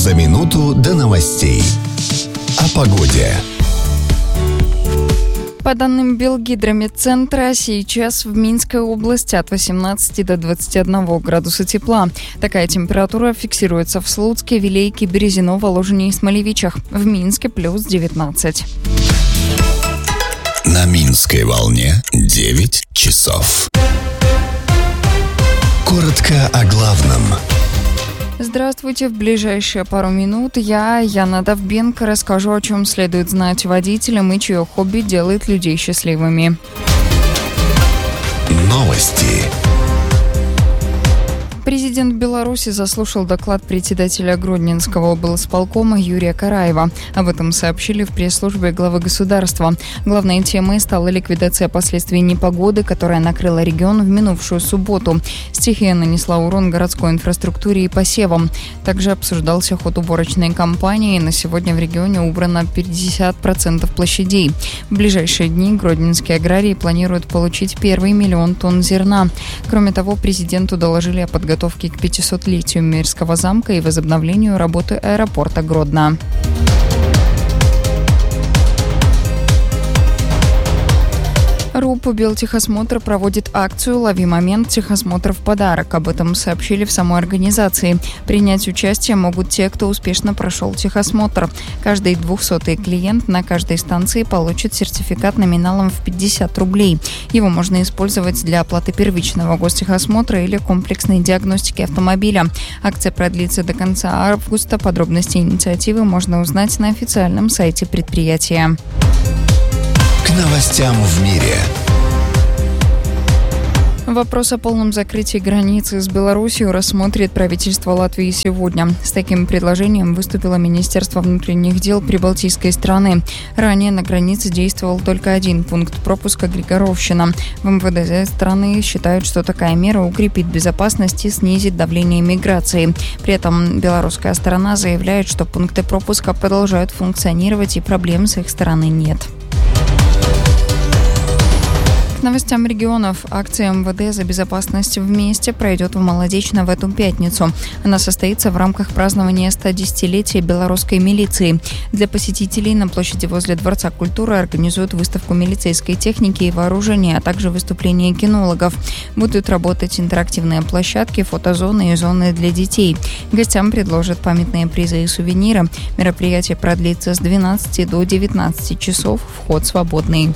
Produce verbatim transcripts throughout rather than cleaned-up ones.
За минуту до новостей. О погоде. По данным Белгидромедцентра, сейчас в Минской области от восемнадцати до двадцати одного градуса тепла. Такая температура фиксируется в Слуцке, Вилейке, Березино, Воложине и Смолевичах. В Минске плюс девятнадцать. На Минской волне девять часов. Коротко о главном. Здравствуйте. В ближайшие пару минут я, Яна Довбенко, расскажу, о чем следует знать водителям и чье хобби делает людей счастливыми. Новости. Президент Беларуси заслушал доклад председателя Гродненского облсполкома Юрия Караева. Об этом сообщили в пресс-службе главы государства. Главной темой стала ликвидация последствий непогоды, которая накрыла регион в минувшую субботу. Стихия нанесла урон городской инфраструктуре и посевам. Также обсуждался ход уборочной кампании. На сегодня в регионе убрано пятьдесят процентов площадей. В ближайшие дни гродненские аграрии планируют получить первый миллион тонн зерна. Кроме того, президенту доложили о подготовке к пятисотлетию Мирского замка и возобновлению работы аэропорта Гродно. РУП «Белтехосмотр» проводит акцию «Лови момент. Техосмотр в подарок». Об этом сообщили в самой организации. Принять участие могут те, кто успешно прошел техосмотр. Каждый двухсотый клиент на каждой станции получит сертификат номиналом в пятьдесят рублей. Его можно использовать для оплаты первичного гостехосмотра или комплексной диагностики автомобиля. Акция продлится до конца августа. Подробности инициативы можно узнать на официальном сайте предприятия. К новостям в мире. Вопрос о полном закрытии границы с Беларусью рассмотрит правительство Латвии сегодня. С таким предложением выступило Министерство внутренних дел прибалтийской страны. Ранее на границе действовал только один пункт пропуска Григоровщина. В МВД страны считают, что такая мера укрепит безопасность и снизит давление миграции. При этом белорусская сторона заявляет, что пункты пропуска продолжают функционировать и проблем с их стороны нет. К новостям регионов. Акция МВД за безопасность вместе пройдет в Молодечно в эту пятницу. Она состоится в рамках празднования стодесятилетия белорусской милиции. Для посетителей на площади возле Дворца культуры организуют выставку милицейской техники и вооружения, а также выступления кинологов. Будут работать интерактивные площадки, фотозоны и зоны для детей. Гостям предложат памятные призы и сувениры. Мероприятие продлится с двенадцати до девятнадцати часов. Вход свободный.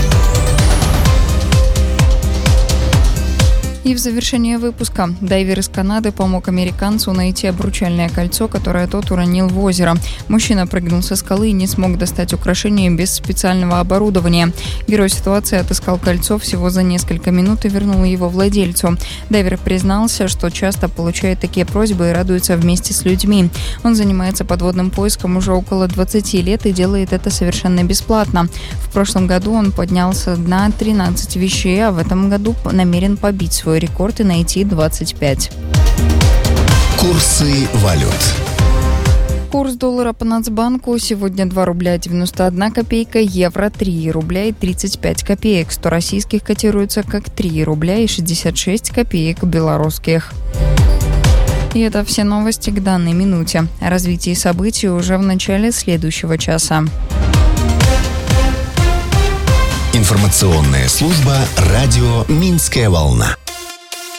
И в завершение выпуска. Дайвер из Канады помог американцу найти обручальное кольцо, которое тот уронил в озеро. Мужчина прыгнул со скалы и не смог достать украшение без специального оборудования. Герой ситуации отыскал кольцо всего за несколько минут и вернул его владельцу. Дайвер признался, что часто получает такие просьбы и радуется вместе с людьми. Он занимается подводным поиском уже около двадцати лет и делает это совершенно бесплатно. В прошлом году он поднялся на тринадцать вещей, а в этом году намерен побить свой рекорд и найти двадцать пять. Курсы валют. Курс доллара по Нацбанку сегодня два рубля девяносто одна копейка, евро три рубля и тридцать пять копеек. сто российских котируется как три рубля и шестьдесят шесть копеек белорусских. И это все новости к данной минуте. О развитии событий уже в начале следующего часа. Информационная служба «Радио Минская волна».